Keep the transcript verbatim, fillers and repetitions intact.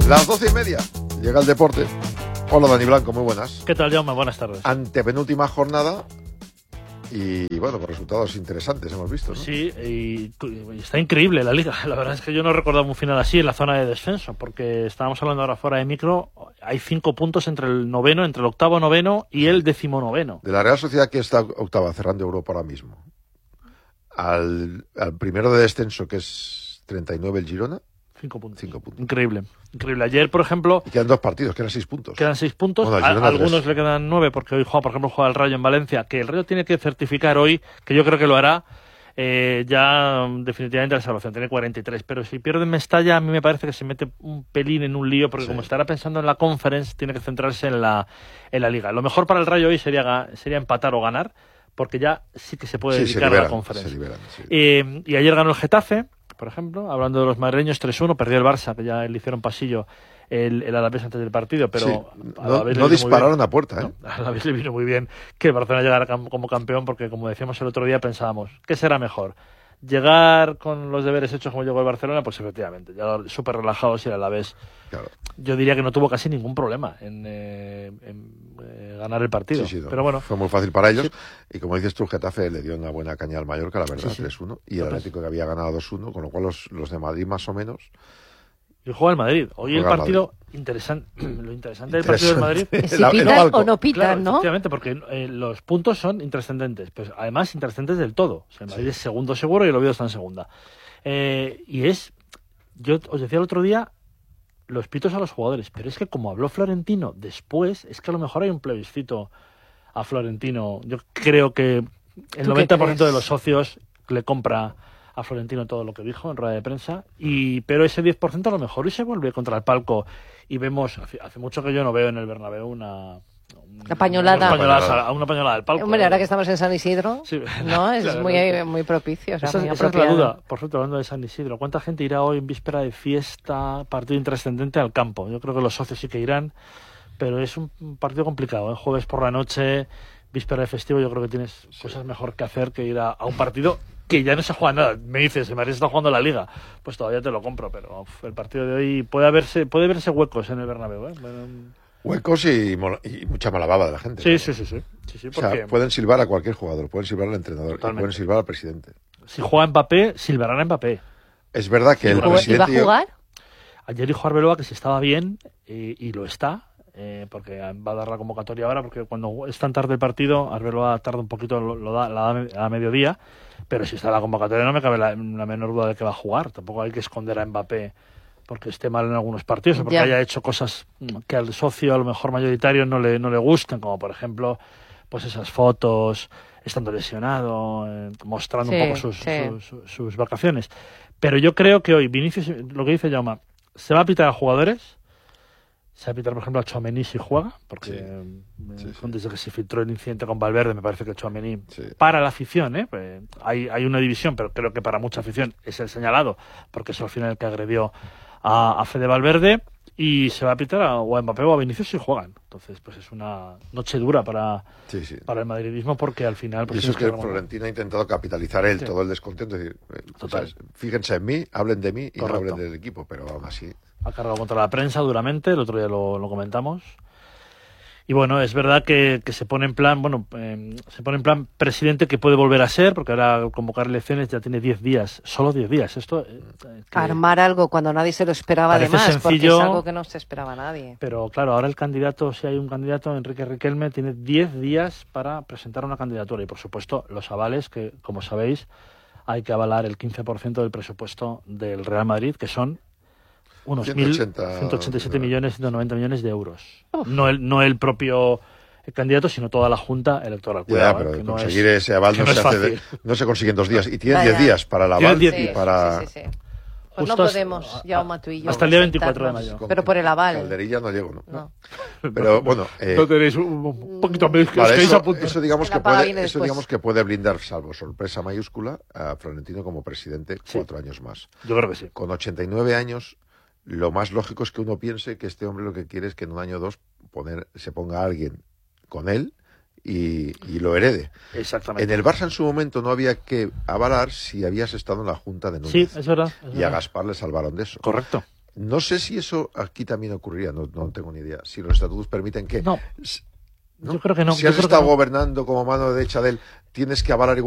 Las doce y media, llega el deporte. Hola Dani Blanco, muy buenas. ¿Qué tal, Jaume? Buenas tardes. Antepenúltima jornada y bueno, con resultados interesantes hemos visto, ¿no? Sí, y, y está increíble la liga. La verdad es que yo no recordaba un final así en la zona de descenso, porque estábamos hablando ahora fuera de micro, hay cinco puntos entre el noveno, entre el octavo noveno y el decimonoveno. De la Real Sociedad, que está octava, cerrando Europa ahora mismo, al, al primero de descenso, que es treinta y nueve, el Girona. Cinco puntos. Cinco puntos. Increíble. Increíble. Ayer, por ejemplo... Y quedan dos partidos, quedan seis puntos. Quedan seis puntos. Bueno, a, algunos le quedan nueve, porque hoy juega, por ejemplo, juega el Rayo en Valencia, que el Rayo tiene que certificar hoy, que yo creo que lo hará, eh, ya definitivamente la salvación. Tiene cuarenta y tres. Pero si pierde en Mestalla, a mí me parece que se mete un pelín en un lío, porque sí, como estará pensando en la Conference, tiene que centrarse en la, en la Liga. Lo mejor para el Rayo hoy sería, sería empatar o ganar, porque ya sí que se puede sí, dedicar liberan, a la Conference. Se liberan, sí. eh, y ayer ganó el Getafe, por ejemplo, hablando de los madrileños, tres uno, perdió el Barça, que ya le hicieron pasillo el, el Alavés antes del partido, pero sí, a no, no dispararon a puerta, ¿eh? No, a Alavés le vino muy bien que el Barcelona llegara cam- como campeón, porque como decíamos el otro día, pensábamos, ¿qué será mejor? Llegar con los deberes hechos como llegó el Barcelona, pues efectivamente, ya súper relajados, y el Alavés, claro, yo diría que no tuvo casi ningún problema en, eh, en eh, ganar el partido. Sí, sí, no, pero bueno, fue muy fácil para ellos, sí. Y como dices tú, el Getafe le dio una buena caña al Mallorca, la verdad, sí, sí. tres uno, y el Atlético, que había ganado dos uno, con lo cual los, los de Madrid más o menos. Y juega el Madrid. Hoy Juega el partido, Madrid. interesante, lo interesante del partido del Madrid... Si pitan o no pitan, claro, ¿no? Efectivamente, porque eh, los puntos son intrascendentes, pero además intrascendentes del todo. O sea, el Madrid sí. es segundo seguro y el Oviedo está en segunda. Eh, y es, yo os decía el otro día, los pitos a los jugadores, pero es que como habló Florentino después, es que a lo mejor hay un plebiscito a Florentino. Yo creo que el noventa por ciento de los socios le compra a Florentino todo lo que dijo en rueda de prensa, y pero ese diez por ciento a lo mejor hoy se vuelve contra el palco y vemos, hace, hace mucho que yo no veo en el Bernabéu una... Una pañolada. Una pañolada, una pañolada del palco. Hombre, ahora que estamos en San Isidro, sí, no es claro, muy, claro. muy propicio. O sea, esa, muy esa es la duda. Por cierto, hablando de San Isidro, ¿cuánta gente irá hoy en víspera de fiesta, partido intrascendente, al campo? Yo creo que los socios sí que irán, pero es un partido complicado, ¿eh? Jueves por la noche, víspera de festivo, yo creo que tienes sí. cosas mejor que hacer que ir a, a un partido que ya no se juega nada. Me dices, el Madrid está jugando la Liga, pues todavía te lo compro, pero uf, el partido de hoy puede haberse, puede verse huecos en el Bernabéu, ¿eh? Bueno, huecos y, y mucha mala baba de la gente. Sí, ¿no? sí, sí, sí. sí, sí o sea, porque... pueden silbar a cualquier jugador, pueden silbar al entrenador, y pueden silbar al presidente. Si juega Mbappé, silbarán a Mbappé. Es verdad que el ¿Y presidente... ¿Iba a jugar? Ayer dijo Arbeloa que si estaba bien, y, y lo está, eh, porque va a dar la convocatoria ahora, porque cuando es tan tarde el partido, Arbeloa tarda un poquito, lo, lo da, la da a mediodía, pero si está la convocatoria no me cabe la, la menor duda de que va a jugar. Tampoco hay que esconder a Mbappé porque esté mal en algunos partidos, o porque ya. haya hecho cosas que al socio, a lo mejor mayoritario, no le, no le gusten, como por ejemplo, pues esas fotos, estando lesionado, eh, mostrando sí, un poco sus, sí. sus, sus, sus vacaciones. Pero yo creo que hoy, Vinicius, lo que dice Jaume, se va a pitar a jugadores, se va a pitar, por ejemplo, a Tchouaméni si juega, porque sí. Eh, sí, sí. desde que se filtró el incidente con Valverde, me parece que Tchouaméni, sí. para la afición, ¿eh? Pues hay, hay una división, pero creo que para mucha afición es el señalado, porque es al final el que agredió a, a Fede Valverde, y se va a pitar a, o a Mbappé o a Vinicius si juegan. Entonces, pues es una noche dura para, sí, sí. para el madridismo, porque al final... Pues, y eso es que Florentino ha intentado capitalizar él sí. todo el descontento. Es decir, Total. O sea, fíjense en mí, hablen de mí y Correcto. no hablen del equipo, pero aún así... Ha cargado contra la prensa duramente, el otro día lo, lo comentamos. Y bueno, es verdad que, que se pone en plan, bueno, eh, se pone en plan presidente, que puede volver a ser, porque ahora al convocar elecciones ya tiene diez días, solo diez días. Esto eh, armar algo cuando nadie se lo esperaba, además, sencillo, porque es algo que no se esperaba nadie. Pero claro, ahora el candidato, si hay un candidato, Enrique Riquelme, tiene diez días para presentar una candidatura, y por supuesto los avales, que como sabéis hay que avalar el quince por ciento del presupuesto del Real Madrid, que son unos ciento ochenta, ciento ochenta y siete millones, ciento noventa millones de euros. No el, no el propio candidato, sino toda la Junta Electoral. Cuidado, ya, pero que conseguir no es, ese aval no, no, se hace de, no se consigue en dos días. Y tienen diez días para el aval sí, y para... Sí, sí, sí. Pues no podemos, Jaume, tú y yo. Hasta el día veinticuatro de mayo. Pero por el aval. Calderilla no llego, ¿no? no. Pero bueno... Eh, no tenéis un poquito más que vale, os eso, a punto. Eso, digamos que puede, eso digamos que puede blindar, salvo sorpresa mayúscula, a Florentino como presidente sí. cuatro años más. Yo creo que sí. Con ochenta y nueve años... Lo más lógico es que uno piense que este hombre lo que quiere es que en un año o dos poner, se ponga alguien con él y, y lo herede. Exactamente. En el Barça en su momento no había que avalar si habías estado en la Junta de Núñez. Sí, es verdad. Es y verdad. a Gaspar le salvaron de eso. Correcto. No sé si eso aquí también ocurriría, no, no tengo ni idea. Si los estatutos permiten que... No, ¿no? yo creo que no. Si yo has creo estado que no. gobernando como mano derecha de él, tienes que avalar igual